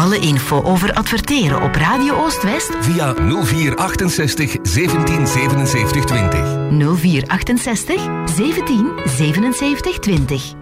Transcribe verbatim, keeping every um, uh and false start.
Alle info over adverteren op Radio Oost-West via nul vier achtenzestig zeventien zevenenzeventig twintig. nul vier achtenzestig zeventien zevenenzeventig twintig.